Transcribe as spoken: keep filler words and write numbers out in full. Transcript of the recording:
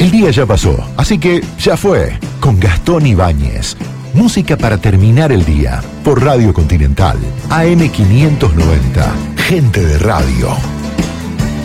El día ya pasó, así que ya fue. Con Gastón Ibáñez. Música para terminar el día. Por Radio Continental. A M quinientos noventa. Gente de radio.